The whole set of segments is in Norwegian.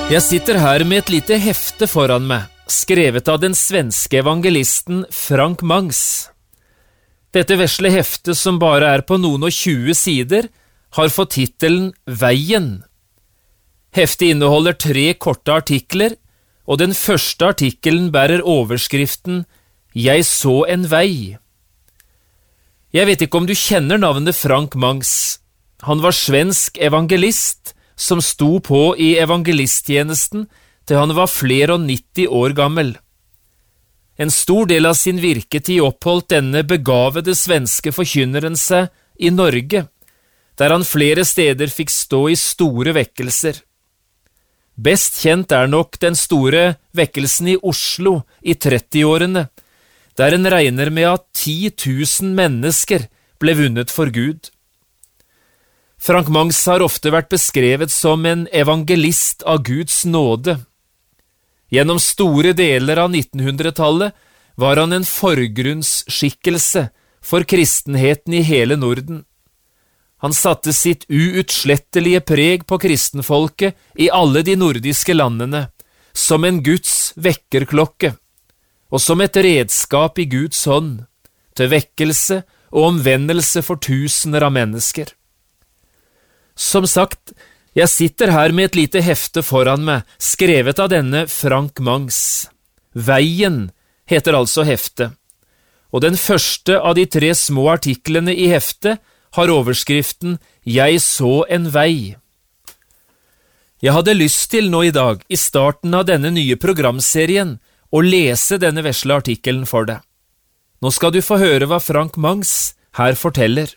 Jeg sitter her med et lite hefte foran meg, skrevet av den svenske evangelisten Frank Mangs. Dette vesle heftet, som bare er på noen og 20 sider, har fått titelen Veien. Heftet inneholder 3 korte artikler, og den første artikkelen bærer overskriften Jeg så en vei. Jeg vet ikke om du kjenner navnet Frank Mangs. Han var svensk evangelist, som sto på i evangelisttjenesten til han var flere og 90 år gammel. En stor del av sin virketid oppholdt denne begavede svenske forkynneren seg i Norge, der han flere steder fikk stå i store vekkelser. Best kjent er nok den store vekkelsen i Oslo i 30-årene, der en regner med at 10 000 mennesker ble vunnet for Gud. Frank Mangs har ofte vært beskrevet som en evangelist av Guds nåde. Gjennom store deler av 1900-tallet var han en forgrunnsskikkelse for kristenheten i hele Norden. Han satte sitt uutslettelige preg på kristenfolket i alle de nordiske landene, som en Guds vekkerklokke, og som et redskap i Guds hånd, til vekkelse og omvendelse for tusener av mennesker. Som sagt, jeg sitter her med et lite hefte foran meg, skrevet av denne Frank Mangs. Veien heter altså heftet, og den første av de 3 små artiklene i heftet har overskriften Jeg så en vei. Jeg hadde lyst til nå i dag, i starten av denne nye programserien, å lese denne vesle artikkelen for deg. Nå skal du få høre hva Frank Mangs her forteller.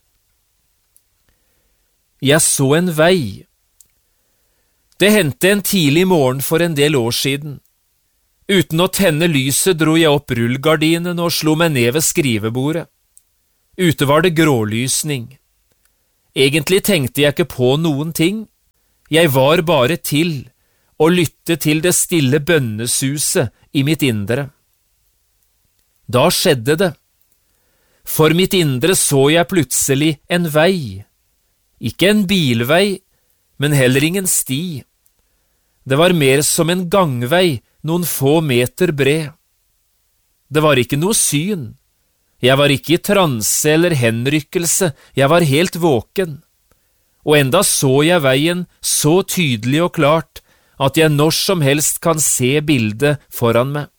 Jeg så en vei. Det hendte en tidlig morgen for en del år siden. Uten å tenne lyset dro jeg opp rullegardinen og slo meg ned ved skrivebordet. Ute var det grålysning. Egentlig tenkte jeg ikke på noen ting. Jeg var bare til og lyttet til det stille bønnesuset i mitt indre. Da skjedde det. For mitt indre så jeg plutselig en vei. Ikke en bilvei, men heller ingen sti. Det var mer som en gangvei, noen få meter bred. Det var ikke noe syn. Jeg var ikke i transe eller henrykkelse, jeg var helt våken. Og enda så jeg veien så tydelig og klart, at jeg når som helst kan se bildet foran meg.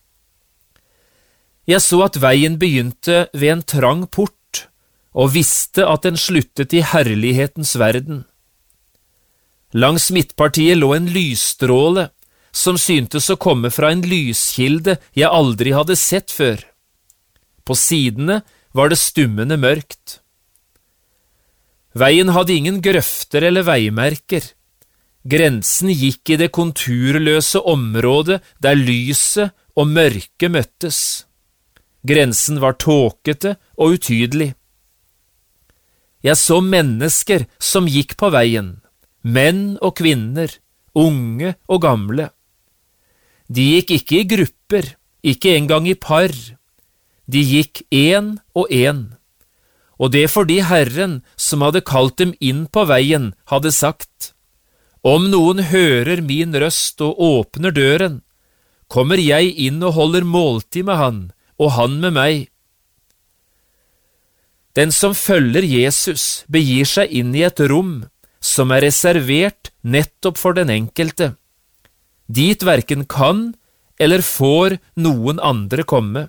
Jeg så at veien begynte ved en trang port, og visste at den sluttet i herlighetens verden. Langs midtpartiet lå en lysstråle, som syntes å komme fra en lyskilde jeg aldri hadde sett før. På sidene var det stummende mørkt. Veien hadde ingen grøfter eller veimerker. Grensen gikk i det konturløse området der lyset og mørket møttes. Grensen var tåkete og utydelig. Jeg så mennesker som gikk på veien, menn og kvinner, unge og gamle. De gikk ikke i grupper, ikke engang i par. De gikk en og det fordi Herren, som hadde kalt dem inn på veien, hadde sagt, «Om noen hører min røst og åpner døren, kommer jeg inn og holder måltid med han, og han med meg.» Den som følger Jesus begir seg inn i et rom som er reservert nettopp for den enkelte. Dit hverken kan eller får noen andre komme.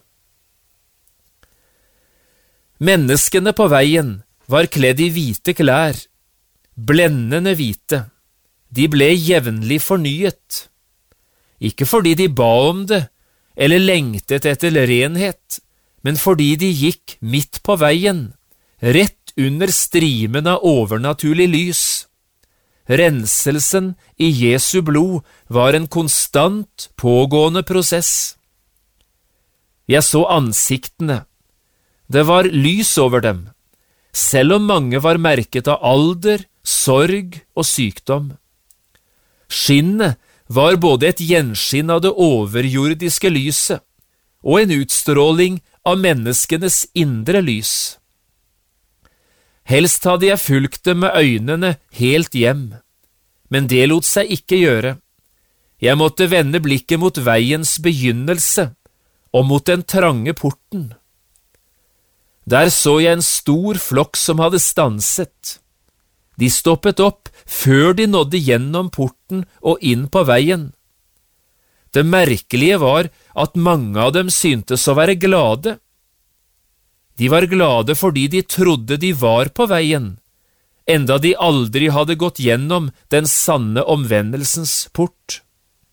Menneskene på veien var kledd i hvite klær, blendende hvite. De ble jevnlig fornyet. Ikke fordi de ba om det, eller lengtet etter renhet, men fordi de gikk midt på veien, rett under strimen av overnaturlig lys. Renselsen i Jesu blod var en konstant pågående prosess. Jeg så ansiktene. Det var lys over dem, selv om mange var merket av alder, sorg og sykdom. Skinnet var både et gjenskinn av det overjordiske lyset og en utstråling av menneskenes indre lys. Helst hadde jeg fulgt dem med øynene helt hjem, men det lot seg ikke gjøre. Jeg måtte vende blikket mot veiens begynnelse og mot den trange porten. Der så jeg en stor flokk som hadde stanset. De stoppet opp før de nådde gjennom porten og inn på veien. Det merkelige var at mange av dem syntes å være glade. De var glade fordi de trodde de var på veien, enda de aldri hadde gått gjennom den sanne omvendelsens port.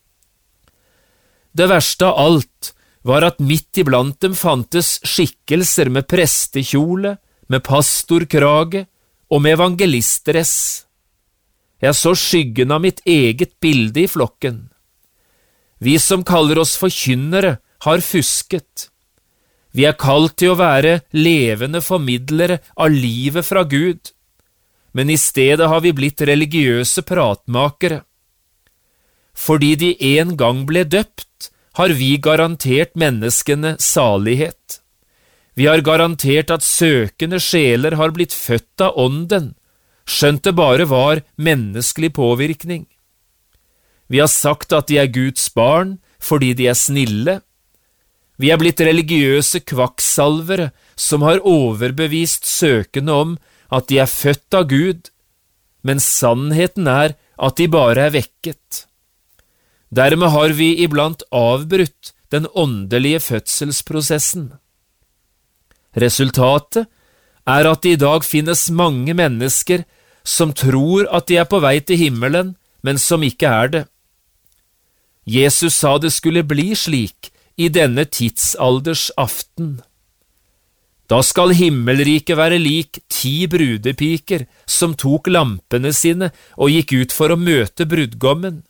Det verste av alt var at midt iblant dem fantes skikkelser med prestekjole, med pastorkrage og med evangelistdress. Jeg så skyggen av mitt eget bilde i flokken. Vi som kaller oss forkynnere, har fusket. Vi er kalt til å være levende formidlere av livet fra Gud, men i stedet har vi blitt religiøse pratmakere. Fordi de en gang ble døpt, har vi garantert menneskene salighet. Vi har garantert at søkende sjeler har blitt født av ånden, skjønt det bare var menneskelig påvirkning. Vi har sagt at de er Guds barn fordi de er snille. Vi er blitt religiøse kvakksalvere som har overbevist søkende om at de er født av Gud, men sannheten er at de bare er vekket. Dermed har vi iblant avbrutt den åndelige fødselsprosessen. Resultatet er at det i dag finnes mange mennesker som tror at de er på vei til himmelen, men som ikke er det. Jesus sa det skulle bli slik i denne tidsalders aften. Da skal himmelriket være lik 10 brudepiker som tok lampene sine og gikk ut for å møte brudgommen.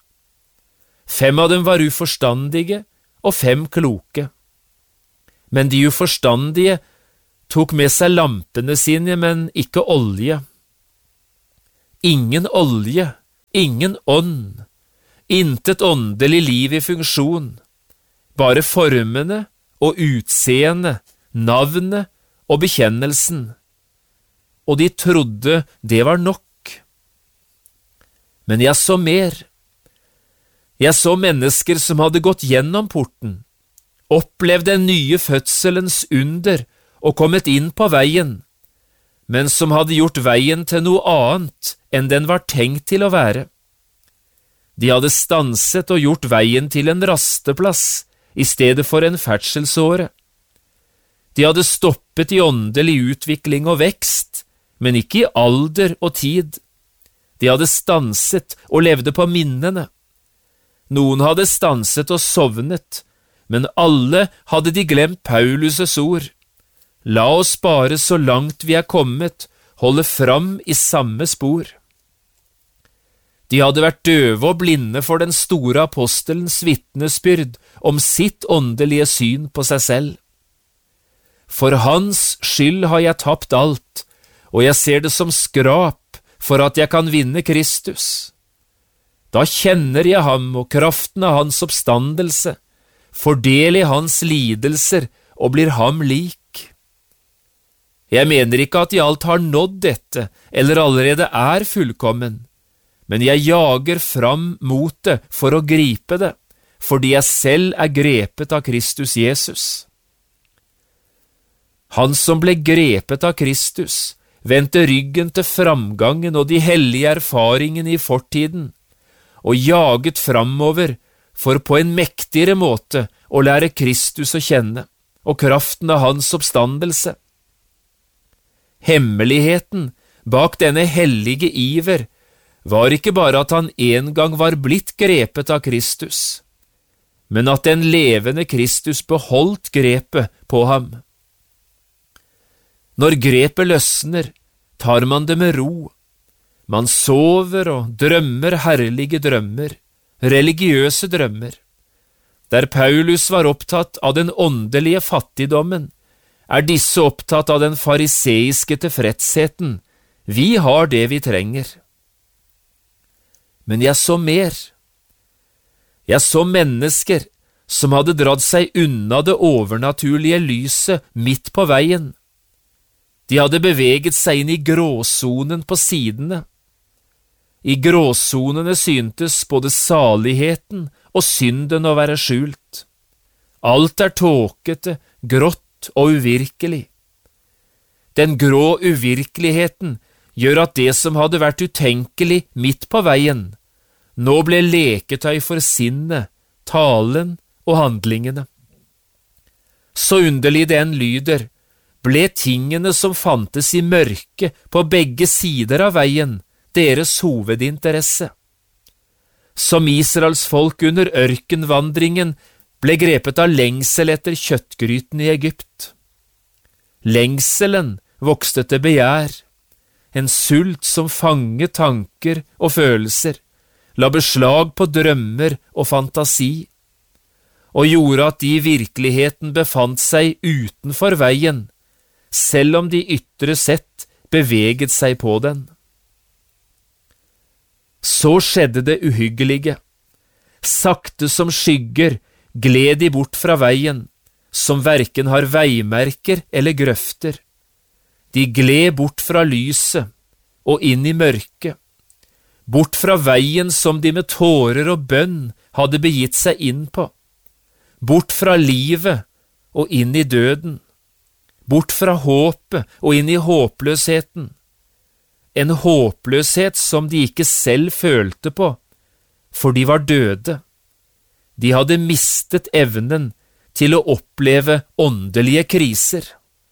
5 av dem var uforstandige og 5 kloke. Men de uforstandige tok med seg lampene sine, men ikke olje. Ingen olje, ingen ånd, intet åndelig liv i funksjon, bare formene og utseendet, navnet og bekjennelsen. Og de trodde det var nok. Men jeg så mer. Jeg så mennesker som hadde gått gjennom porten, opplevd den nye fødselens under og kommet inn på veien, men som hadde gjort veien til noe annet enn den var tenkt til å være. De hadde stanset og gjort veien til en rasteplass i stedet for en ferdselsåre. De hadde stoppet i åndelig utvikling og vekst, men ikke i alder og tid. De hadde stanset og levde på minnene. Noen hadde stanset og sovnet, men alle hadde de glemt Paulus' ord. La oss bare så langt vi er kommet, holde fram i samme spor. De hadde vært døve og blinde for den store apostelens vitnesbyrd om sitt åndelige syn på seg selv. For hans skyld har jeg tapt alt, og jeg ser det som skrap for at jeg kan vinne Kristus. Da kjenner jeg ham og kraften av hans oppstandelse, får del i hans lidelser og blir ham lik. Jeg mener ikke at jeg alt har nådd dette, eller allerede er fullkommen, men jeg jager fram mot det for å gripe det, fordi jeg selv er grepet av Kristus Jesus. Han som ble grepet av Kristus, vendte ryggen til framgangen og de hellige erfaringene i fortiden, og jaget framover for på en mektigere måte å lære Kristus å kjenne, og kraften av hans oppstandelse. Hemmeligheten bak denne hellige iver var ikke bare at han en gang var blitt grepet av Kristus, men at den levende Kristus beholdt grepet på ham. Når grepet løsner, tar man det med ro. Man sover og drømmer herlige drømmer, religiøse drømmer. Der Paulus var opptatt av den åndelige fattigdommen, er disse opptatt av den fariseiske tilfredsheten. Vi har det vi trenger. Men jeg så mer. Jeg så mennesker som hadde dratt seg unna det overnaturlige lyset midt på veien. De hadde beveget seg inn i gråsonen på sidene. I gråsonene syntes både saligheten og synden å være skjult. Alt tåkete, grått og uvirkelig. Den grå uvirkeligheten gjør at det som hadde vært utenkelig midt på veien, nå ble leketøy for sinnet, talen og handlingene. Så underlig det enn lyder, ble tingene som fantes i mørket på begge sider av veien deres hovedinteresse. Som Israels folk under ørkenvandringen ble grepet av lengsel etter kjøttgryten i Egypt. Lengselen vokste til begjær, en sult som fanget tanker og følelser, la beslag på drømmer og fantasi, og gjorde at de i virkeligheten befant seg utenfor veien, selv om de ytre sett beveget seg på den. Så skjedde det uhyggelige. Sakte som skygger gled de bort fra veien, som hverken har veimerker eller grøfter. De gled bort fra lyset og inn i mørket, bort fra veien som de med tårer og bønn hadde begitt seg inn på, bort fra livet og inn i døden, bort fra håpet og inn i håpløsheten, en håpløshet som de ikke selv følte på, for de var døde. De hadde mistet evnen til å oppleve åndelige kriser.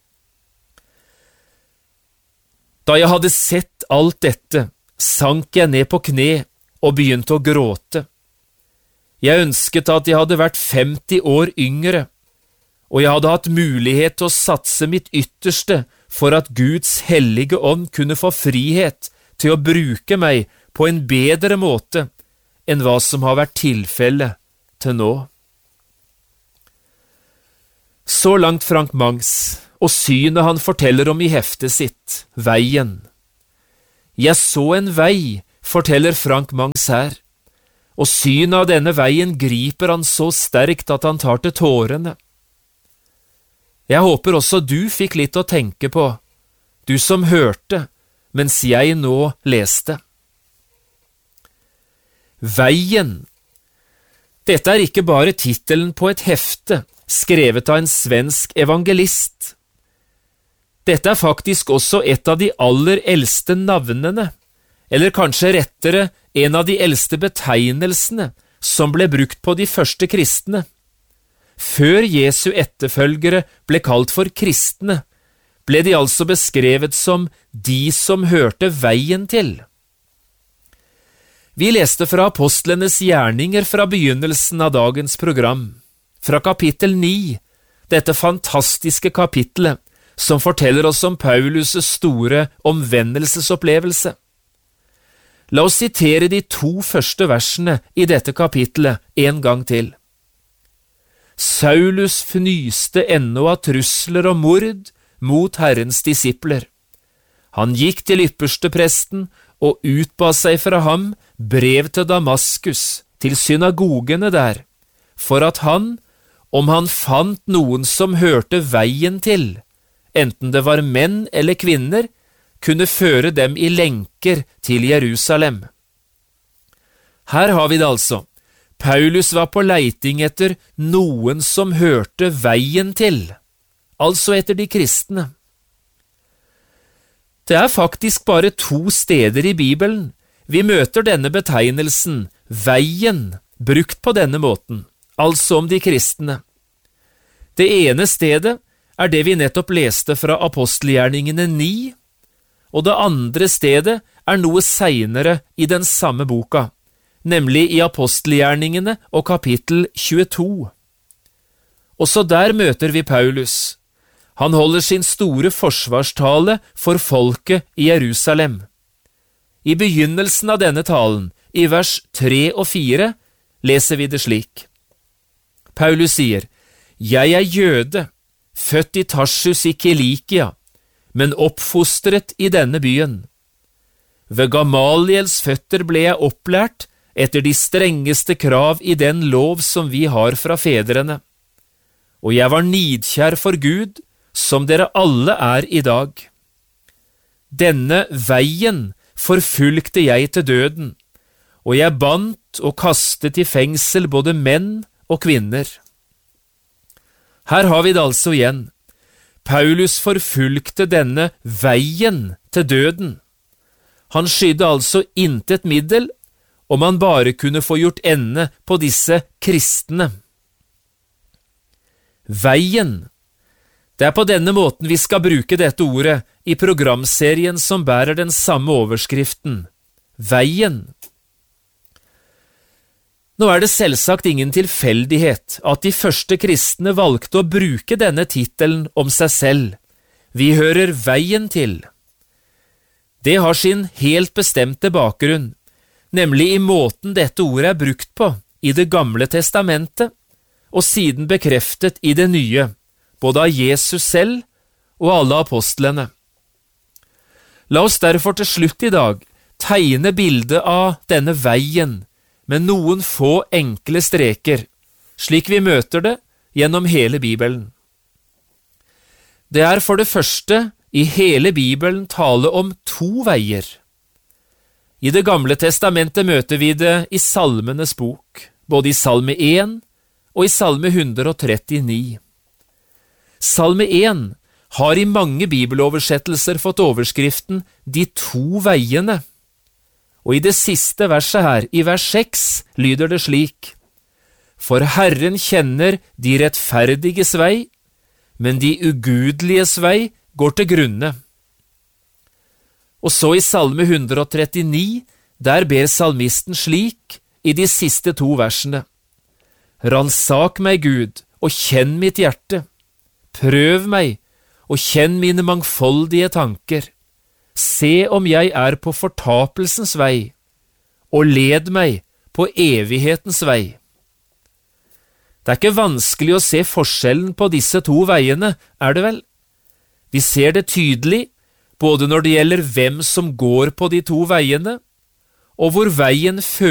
Da jeg hadde sett alt dette, sank jeg ned på kne og begynte å gråte. Jeg ønsket at jeg hadde vært 50 år yngre, og jeg hadde hatt mulighet til å satse mitt ytterste for at Guds hellige ånd kunne få frihet til å bruke meg på en bedre måte enn hva som har vært tilfellet til nå. Så langt Frank Mangs, og synet han forteller om i heftet sitt, Veien. Jeg så en vei, forteller Frank Mangs her, og synet av denne veien griper han så sterkt at han tar til tårene. Jeg håper også du fikk litt å tenke på, du som hørte, mens jeg nå leste. Veien. Dette er ikke bare titelen på et hefte, skrevet av en svensk evangelist. Dette er faktisk også et av de aller eldste navnene, eller kanskje rettere en av de eldste betegnelsene som ble brukt på de første kristne. Før Jesu etterfølgere ble kalt for kristne, ble de altså beskrevet som de som hørte veien til. Vi leste fra apostlenes gjerninger fra begynnelsen av dagens program, fra kapittel 9, dette fantastiske kapittelet som forteller oss om Paulus' store omvendelsesopplevelse. La oss sitere de 2 første versene i dette kapittelet en gang til. Saulus fnyste ennå av trusler og mord mot Herrens disipler. Han gikk til ypperstepresten og utba seg fra ham brev til Damaskus, til synagogene der, for at han, om han fant noen som hørte veien til, enten det var menn eller kvinner, kunne føre dem i lenker til Jerusalem. Her har vi det altså. Paulus var på leiting etter noen som hørte veien til, altså etter de kristne. Det er faktisk bare 2 steder i Bibelen vi møter denne betegnelsen, veien, brukt på denne måten, altså om de kristne. Det ene stedet er det vi nettopp leste fra apostelgjerningene 9, og det andre stedet er noe senere i den samme boka, nemlig i apostelgjerningene og kapittel 22. Også der møter vi Paulus. Han holder sin store forsvarstale for folket i Jerusalem. I begynnelsen av denne talen, i vers 3 og 4, leser vi det slik. Paulus sier, «Jeg er jøde, født i Tarsus i Kilikia, men oppfostret i denne byen. Ved Gamaliels føtter ble jeg opplært etter de strengeste krav i den lov som vi har fra fedrene. Og jeg var nidkjær for Gud, som dere alle er i dag. Denne veien forfulgte jeg til døden, og jeg bandt og kastet i fengsel både menn og kvinner. Her har vi det altså igjen. Paulus forfulgte denne veien til døden. Han skydde altså intet middel, om han bare kunne få gjort ende på disse kristne. Veien. Det er på denne måten vi skal bruke dette ordet i programserien som bærer den samme overskriften. Veien. Nå er det selvsagt ingen tilfeldighet at de første kristne valgte å bruke denne titelen om seg selv. Vi hører veien til. Det har sin helt bestemte bakgrunn, nemlig i måten dette ordet er brukt på i Det gamle testamentet, og siden bekreftet i Det nye, både av Jesus selv og alle apostlene. La oss derfor til slutt i dag tegne bildet av denne veien, med noen få enkle streker, slik vi møter det gjennom hele Bibelen. Det er for det første i hele Bibelen tale om to veier. I Det gamle testamentet møter vi det i Salmenes bok, både i Salme 1 og i Salme 139. Salme 1 har i mange bibeloversettelser fått overskriften «De to veiene». Og i det siste verset her, i vers 6, lyder det slik: For Herren kjenner de rettferdiges vei, men de ugudeliges vei går til grunne. Og så i Salme 139, der ber salmisten slik i de siste to versene: Ransak meg, Gud, og kjenn mitt hjerte. Prøv meg, og kjenn mine mangfoldige tanker. Se om jeg er på fortapelsens vei, og led meg på evighetens vei. Det er ikke vanskelig å se forskjellen på disse to veiene, er det vel? Vi ser det tydelig, både når det gjelder hvem som går på de to veiene, og hvor veien fører